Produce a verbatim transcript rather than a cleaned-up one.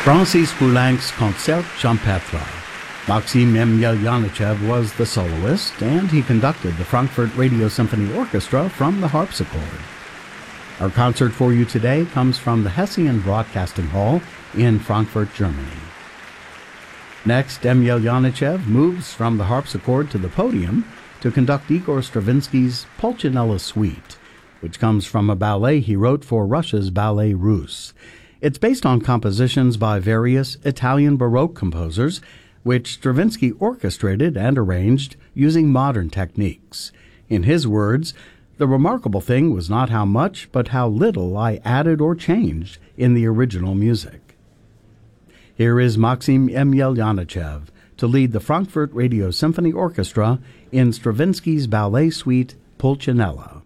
Francis Poulenc's Concert Champêtre. Maxim Emelyanychev was the soloist, and he conducted the Frankfurt Radio Symphony Orchestra from the harpsichord. Our concert for you today comes from the Hessian Broadcasting Hall in Frankfurt, Germany. Next, Emelyanychev moves from the harpsichord to the podium to conduct Igor Stravinsky's Pulcinella Suite, which comes from a ballet he wrote for Russia's Ballet Russe. It's based on compositions by various Italian Baroque composers, which Stravinsky orchestrated and arranged using modern techniques. In his words, "The remarkable thing was not how much, but how little I added or changed in the original music." Here is Maxim Emelyanychev to lead the Frankfurt Radio Symphony Orchestra in Stravinsky's Ballet Suite Pulcinella.